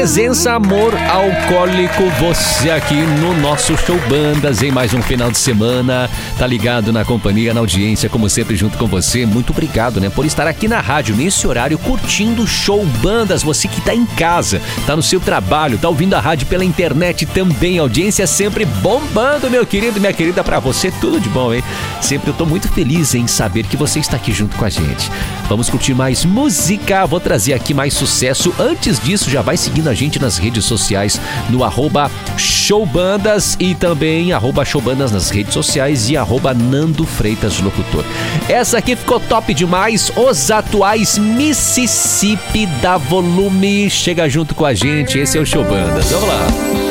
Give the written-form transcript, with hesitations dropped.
presença, amor alcoólico, você aqui no nosso Show Bandas em mais um final de semana, tá ligado na companhia, na audiência, como sempre junto com você. Muito obrigado, né, por estar aqui na rádio nesse horário curtindo o Show Bandas. Você que tá em casa, tá no seu trabalho, tá ouvindo a rádio pela internet também, a audiência é sempre bombando, meu querido, minha querida, pra você tudo de bom, hein? Sempre eu tô muito feliz em saber que você está aqui junto com a gente. Vamos curtir mais música, vou trazer aqui mais sucesso. Antes disso, já vai seguindo a gente nas redes sociais, no @showbandas e também @showbandas nas redes sociais e @Nando Freitas Locutor. Essa aqui ficou top demais, Os Atuais Mississippi da Volume. Chega junto com a gente, esse é o Show Bandas. Vamos lá.